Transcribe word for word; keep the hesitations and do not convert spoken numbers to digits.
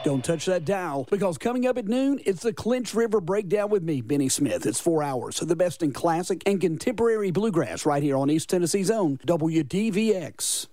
Don't touch that dial, because coming up at noon, it's the Clinch River Breakdown with me, Benny Smith. It's four hours of the best in classic and contemporary bluegrass right here on East Tennessee's own W D V X.